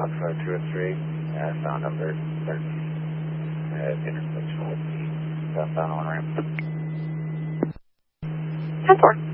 Alpha 203, sound number 13, at intersection with the southbound on ramp. 10-4.